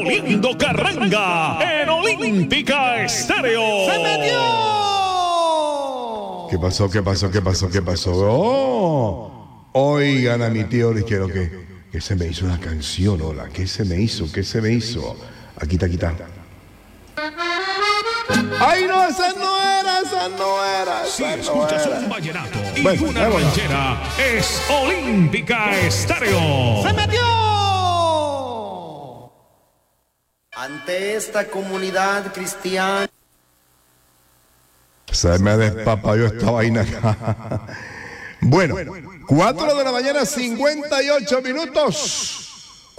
Lindo Carranga en Olímpica Estéreo. ¡Se metió! ¿Qué pasó? Oigan a mi tío, les quiero que se me hizo una canción, hola. ¿Qué se me hizo? Aquí está. ¡Ay, no! Esa no era. Si escuchas un vallenato y Bueno, una ranchera, es Olímpica Estéreo. ¡Se metió! Ante esta comunidad cristiana. Se me despapayó esta vaina acá. Bueno, 4 de la mañana, 58 minutos.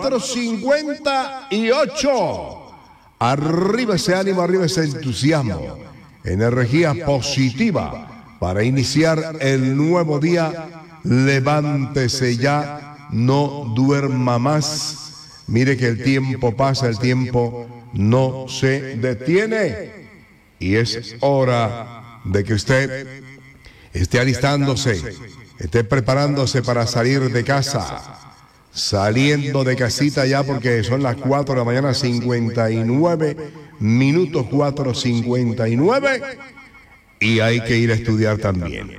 4:58. Arriba ese ánimo, arriba ese entusiasmo. Energía positiva para iniciar el nuevo día. Levántese ya, no duerma más. Mire que el tiempo pasa, el tiempo no se detiene. Y es hora de que usted esté alistándose, esté preparándose para salir de casa. Saliendo de casita ya porque son las 4 de la mañana, 59 minutos, 4:59. Y hay que ir a estudiar también.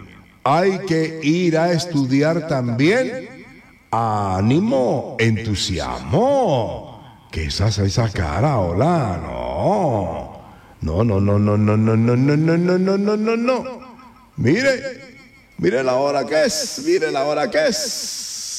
Ánimo, entusiasmo. ¿Qué es esa cara, hola? No. Mire la hora que es.